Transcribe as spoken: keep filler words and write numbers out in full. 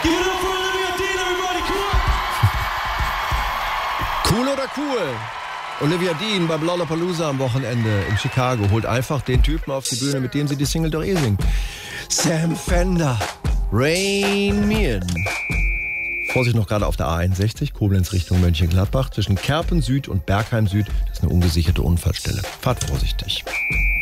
Give it up for Olivia Dean, everybody, come on! Cool oder cool? Olivia Dean bei Lollapalooza am Wochenende in Chicago holt einfach den Typen auf die Bühne, mit dem sie die Single doch eh singt. Sam Fender, Rain Me In. Vorsicht noch gerade auf der A einundsechzig, Koblenz Richtung Mönchengladbach, zwischen Kerpen Süd und Bergheim Süd. Das ist eine ungesicherte Unfallstelle. Fahrt vorsichtig.